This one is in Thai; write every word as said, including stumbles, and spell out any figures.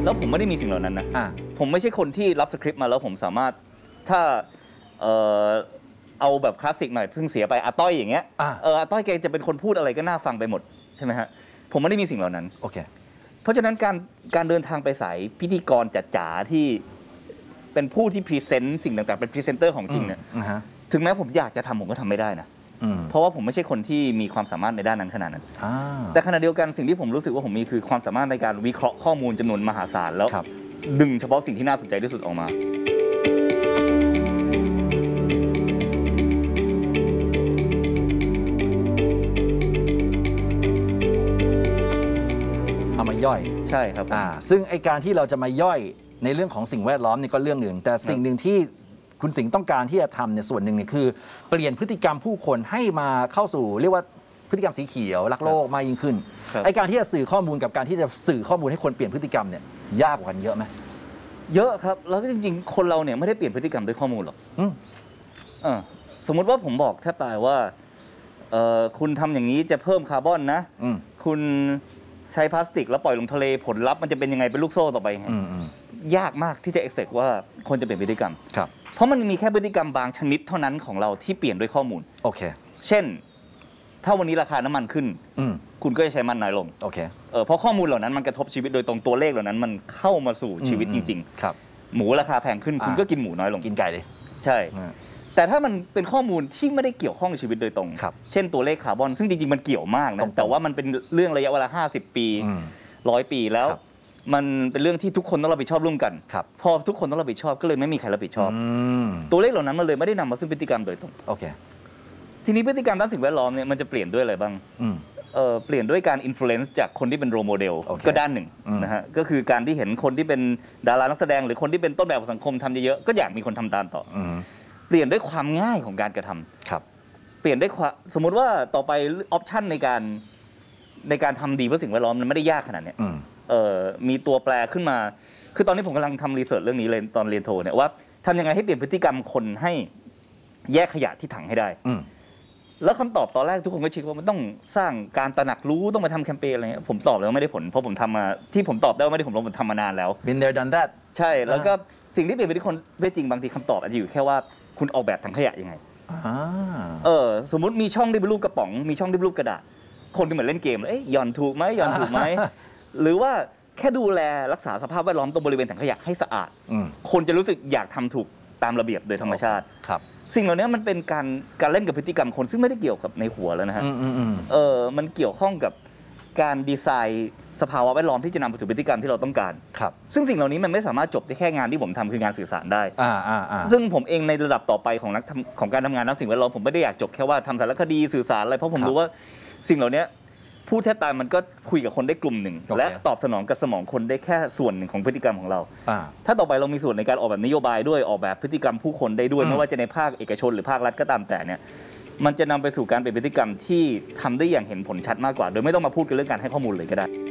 แล้วผมไม่ได้มีสิ่งเหล่านั้นนะผมไม่ใช่คนที่รับสคริปต์มาแล้วผมสามารถถ้าเอ่อเอาแบบคลาสสิกหน่อยเพิ่งเสียไปอาต้อยอย่างเงี้ยเอออาต้อยแกจะเป็นคนพูดอะไรก็น่าฟังไปหมดใช่ไหมฮะผมไม่ได้มีสิ่งเหล่านั้นโอเคเพราะฉะนั้นการการเดินทางไปสายพิธีกรจ๋าๆที่เป็นผู้ที่พรีเซนต์สิ่งต่างๆเป็นพรีเซนเตอร์ของจริงเนี่ยถึงแม้ผมอยากจะทำผมก็ทำไม่ได้นะเพราะว่าผมไม่ใช่คนที่มีความสามารถในด้านนั้นขนาดนั้นแต่ขณะเดียวกันสิ่งที่ผมรู้สึกว่าผมมีคือความสามารถในการวิเคราะห์ข้อมูลจำนวนมหาศาลแล้วดึงเฉพาะสิ่งที่น่าสนใจที่สุดออกมาเอามาย่อยใช่ครับอ่าซึ่งไอการที่เราจะมาย่อยในเรื่องของสิ่งแวดล้อมนี่ก็เรื่องหนึ่งแต่สิ่งหนึ่งที่คุณสิงห์ต้องการที่จะทำเนี่ยส่วนหนึ่งเนี่ยคือเปลี่ยนพฤติกรรมผู้คนให้มาเข้าสู่เรียกว่าพฤติกรรมสีเขียวรักโลกมากยิ่งขึ้นไอการที่จะสื่อข้อมูลกับการที่จะสื่อข้อมูลให้คนเปลี่ยนพฤติกรรมเนี่ยยากกว่ากันเยอะไหมเยอะครับแล้วก็จริงๆคนเราเนี่ยไม่ได้เปลี่ยนพฤติกรรมด้วยข้อมูลหรอกอ่าสมมุติว่าผมบอกแทบตายว่าคุณทำอย่างนี้จะเพิ่มคาร์บอนนะคุณใช้พลาสติกแล้วปล่อยลงทะเลผลลัพธ์มันจะเป็นยังไงเป็นลูกโซ่ต่อไปยังไงยากมากที่จะ expect ว่าคนจะเปลี่ยนพฤติกรรมเพราะมันมีแค่พฤติกรรมบางชนิดเท่านั้นของเราที่เปลี่ยนด้วยข้อมูลโอเคเช่นถ้าวันนี้ราคาน้ำมันขึ้นคุณก็จะใช้มันน้อยลงโอเคเออเพราะข้อมูลเหล่านั้นมันกระทบชีวิตโดยตรงตัวเลขเหล่านั้นมันเข้ามาสู่ชีวิตจริงๆครับหมูราคาแพงขึ้นคุณก็กินหมูน้อยลงกินไก่เลยใช่แต่ถ้ามันเป็นข้อมูลที่ไม่ได้เกี่ยวข้องกับชีวิตโดยตรงเช่นตัวเลขคาร์บอนซึ่งจริงๆมันเกี่ยวมากนะแต่ว่ามันเป็นเรื่องระยะเวลาห้าสิบปีร้อยปีแล้วมันเป็นเรื่องที่ทุกคนต้องรับผิดชอบร่วมกันพอทุกคนต้องรับผิดชอบก็เลยไม่มีใครรับผิดชอบตัวเลขเหล่านั้นมันเลยไม่ได้นำมาซึ่งพฤติกรรมโดยตรงโอเคทีนี้พฤติกรรมด้านสิ่งแวดล้อมเนี่ยมันจะเปลี่ยนด้วยอะไรบ้างเอ่อเปลี่ยนด้วยการอิมโฟเรนซ์จากคนที่เป็นโรโมเดลก็ด้านหนึ่งนะฮะก็คือการที่เห็นคนที่เป็นดารานักแสดงหรือคนที่เป็นต้นแบบของสังคมทำเยอะๆก็อยากมีคนทำตามต่อเปลี่ยนด้วยความง่ายของการกระทำครับเปลี่ยนด้วยความสมมุติว่าต่อไปออปชันในการในการทำดีเพื่อสิ่งแวดล้อมมันไม่ได้ยากขนาดนี้เอ่อมีตัวแปรขึ้นมาคือตอนนี้ผมกำลังทำรีเสิร์ชเรื่องนี้เลยตอนเรียนโทเนี่ยว่าทำยังไงให้เปลี่ยนพฤติกรรมคนให้แยกขยะที่ถังให้ได้แล้วคำตอบตอนแรกทุกคนก็คิดว่ามันต้องสร้างการตระหนักรู้ต้องมาทำแคมเปญอะไรเงี้ยผมตอบแล้วไม่ได้ผลเพราะผมทำมาที่ผมตอบได้ว่าไม่ได้ผลเพราะผมทำมานานแล้ว been there done that ใช่แล้วก็สิ่งที่เปลี่ยนไปที่คนไม่จริงบางทีคำตอบอาจจะอยู่แค่ว่าคุณออกแบบถังขยะยังไงเออสมมุติมีช่องที่เป็นรูปกระป๋องมีช่องที่เป็นรูปกระดาษคนที่เหมือนเล่นเกมเอ๊ะหย่อนถูกไหมหย่อนถูกไหมหรือว่าแค่ดูแลรักษาสภาพแวดล้อมตรงบริเวณถังขยะให้สะอาดคนจะรู้สึกอยากทำถูกตามระเบียบโดยธรรมชาติสิ่งเหล่านี้มันเป็นการการเล่นกับพฤติกรรมคนซึ่งไม่ได้เกี่ยวกับในหัวแล้วนะฮะเออมันเกี่ยวข้องกับการดีไซน์สภาวะแวดล้อมที่จะนำไปสู่พฤติกรรมที่เราต้องการซึ่งสิ่งเหล่านี้มันไม่สามารถจบได้แค่งานที่ผมทำคืองานสื่อสารได้ซึ่งผมเองในระดับต่อไปของนักของการทำงานด้านสิ่งแวดล้อมผมไม่ได้อยากจบแค่ว่าทำสารคดีสื่อสารอะไรเพราะผมรู้ว่าสิ่งเหล่านี้พูดแทบตายมันก็คุยกับคนได้กลุ่มหนึ่ง okay. และตอบสนองกับสมองคนได้แค่ส่วนหนึ่งของพฤติกรรมของเราถ้าต่อไปเรามีส่วนในการออกแบบนโยบายด้วยออกแบบพฤติกรรมผู้คนได้ด้วยไม่ว่าจะในภาคเอกชนหรือภาครัฐก็ตามแต่เนี่ยมันจะนำไปสู่การเปลี่ยนพฤติกรรมที่ทำได้อย่างเห็นผลชัดมากกว่าโดยไม่ต้องมาพูดกันเรื่องการให้ข้อมูลเลยก็ได้